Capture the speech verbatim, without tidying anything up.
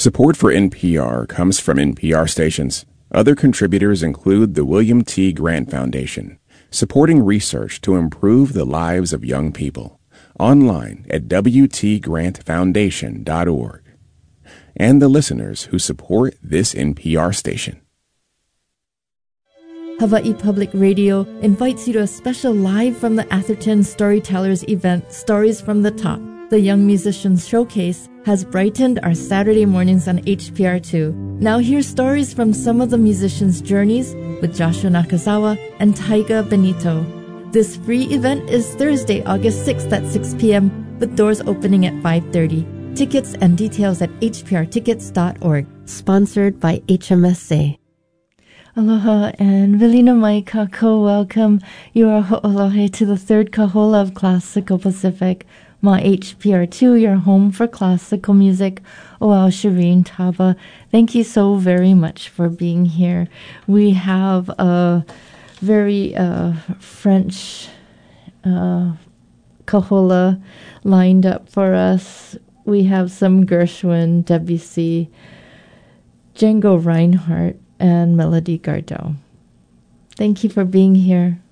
Support for N P R comes from N P R stations. Other contributors include the William T. Grant Foundation, supporting research to improve the lives of young people. Online at w t grant foundation dot org. And the listeners who support this N P R station. Hawaii Public Radio invites you to a special Live from the Atherton Storytellers event, Stories from the Top. The Young Musicians Showcase has brightened our Saturday mornings on H P R two. Now hear stories from some of the musicians' journeys with Joshua Nakazawa and Taiga Benito. This free event is Thursday, August sixth at six p.m. with doors opening at five thirty. Tickets and details at h p r tickets dot org. Sponsored by H M S A. Aloha and Vilina mai kako, welcome. You are ho'olohe to the third kahola of Classical Pacific. Ma H P R two, your home for classical music. Oh, wow, Shireen Taba, thank you so very much for being here. We have a very uh, French uh, kahola lined up for us. We have some Gershwin, Debussy, Django Reinhardt, and Melody Gardot. Thank you for being here.